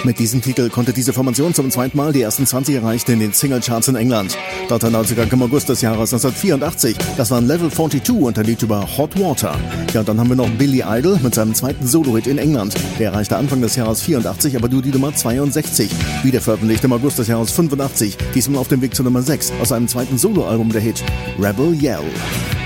Mit diesem Titel konnte diese Formation zum zweiten Mal die ersten 20 erreichen in den Singlecharts in England. Dort erneut sogar im August des Jahres 1984. Das waren Level 42 und ein Lied über Hot Water. Ja, und dann haben wir noch Billy Idol mit seinem zweiten Solo-Hit in England. Der erreichte Anfang des Jahres 84, aber nur die Nummer 62. Wieder veröffentlicht im August des Jahres 85. Diesmal auf dem Weg zur Nummer 6 aus seinem zweiten Soloalbum der Hit Rebel Yell.